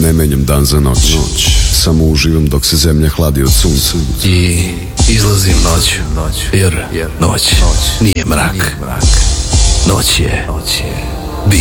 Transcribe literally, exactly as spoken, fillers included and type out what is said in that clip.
ne menjam dan za noć, noć. Samo uživam dok se zemlja hladi od sunca. I izlazim noć, jer noć nije mrak. Noć je